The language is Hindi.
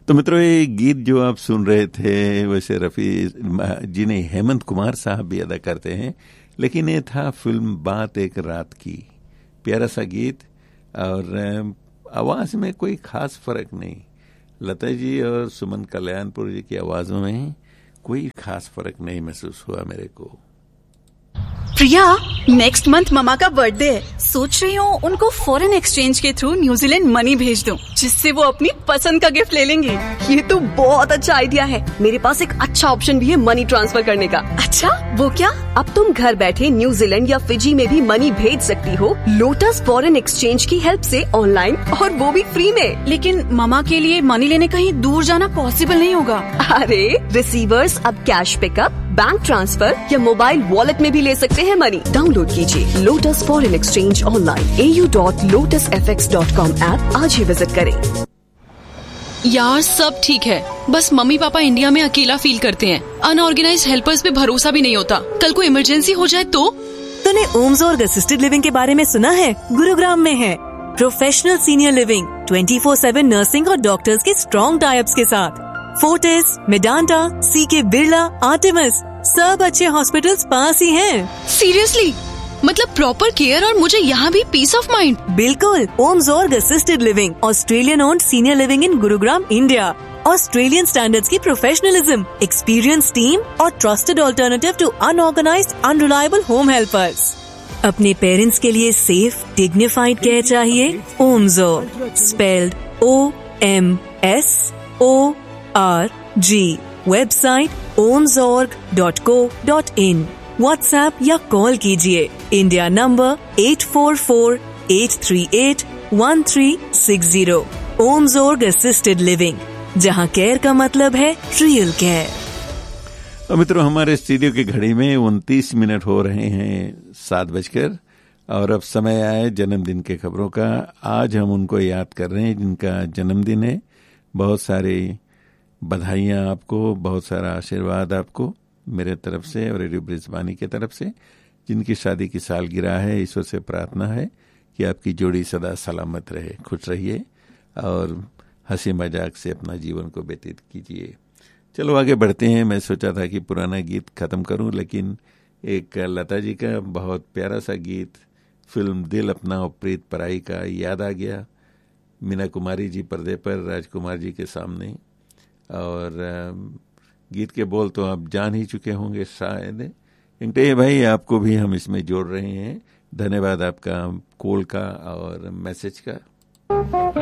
तो मित्रों, ये गीत जो आप सुन रहे थे वैसे रफ़ी जी ने हेमंत कुमार साहब भी अदा करते हैं, लेकिन ये था फिल्म बात एक रात की। प्यारा सा गीत, और आवाज़ में कोई खास फर्क नहीं। लता जी और सुमन कल्याणपुर जी की आवाज़ों में कोई खास फर्क नहीं महसूस हुआ मेरे को। प्रिया, नेक्स्ट मंथ ममा का बर्थडे है। सोच रही हूँ उनको फॉरेन एक्सचेंज के थ्रू न्यूजीलैंड मनी भेज दूँ, जिससे वो अपनी पसंद का गिफ्ट ले लेंगे। ये तो बहुत अच्छा आइडिया है। मेरे पास एक अच्छा ऑप्शन भी है मनी ट्रांसफर करने का। अच्छा, वो क्या? अब तुम घर बैठे न्यूजीलैंड या फिजी में भी मनी भेज सकती हो लोटस फॉरेन एक्सचेंज की हेल्प से, ऑनलाइन, और वो भी फ्री में। लेकिन ममा के लिए मनी लेने कहीं दूर जाना पॉसिबल नहीं होगा। अरे, रिसीवर्स अब कैश पिकअप, बैंक ट्रांसफर या मोबाइल वॉलेट में भी ले सकते हैं मनी। डाउनलोड कीजिए lotus foreign exchange online au.lotusfx.com app आज ही विजिट करें। यार सब ठीक है, बस मम्मी पापा इंडिया में अकेला फील करते हैं। अनऑर्गेनाइज्ड हेल्पर्स पे भरोसा भी नहीं होता। कल को इमरजेंसी हो जाए तो? तूने ओम्सोर्ग असिस्टेड लिविंग के बारे में सुना है? गुरुग्राम में है। प्रोफेशनल सीनियर लिविंग, 24/7 नर्सिंग और डॉक्टर्स के स्ट्रॉन्ग टाइप्स के साथ। फोर्टिस, मेडांटा, सीके बिरला, आर्टेमिस, सब अच्छे हॉस्पिटल्स पास ही हैं। सीरियसली? मतलब प्रॉपर केयर और मुझे यहाँ भी पीस ऑफ माइंड। बिल्कुल। ओम्सोर्ग assisted living, Australian owned senior living in Gurugram, India. Australian standards की प्रोफेशनलिज्म, एक्सपीरियंस टीम और trusted alternative to unorganised unreliable home helpers. अपने पेरेंट्स के लिए सेफ डिग्निफाइड केयर चाहिए? ओम्सोर्ग, spelled OMSORG। Website omsorg.co.in। WhatsApp या कॉल कीजिए। India number 844-838-1360। ओम्सोर्ग असिस्टेड लिविंग, जहां केयर का मतलब है रियल केयर। और मित्रों, हमारे स्टूडियो की घड़ी में 29 मिनट हो रहे हैं 7 बजकर, और अब समय आया जन्मदिन के खबरों का। आज हम उनको याद कर रहे हैं जिनका जन्मदिन है। बहुत सारी बधाइयाँ आपको, बहुत सारा आशीर्वाद आपको मेरे तरफ से और रेडियो ब्रिजवानी की तरफ से। जिनकी शादी की सालगिरह है, ईश्वर से प्रार्थना है कि आपकी जोड़ी सदा सलामत रहे, खुश रहिए और हंसी मजाक से अपना जीवन को व्यतीत कीजिए। चलो आगे बढ़ते हैं। मैं सोचा था कि पुराना गीत खत्म करूं, लेकिन एक लता जी का बहुत प्यारा सा गीत फिल्म दिल अपना और प्रीत पराई का याद आ गया। मीना कुमारी जी पर्दे पर, राजकुमार जी के सामने, और गीत के बोल तो आप जान ही चुके होंगे शायद। वेंकटेश भाई, आपको भी हम इसमें जोड़ रहे हैं। धन्यवाद आपका कॉल का और मैसेज का।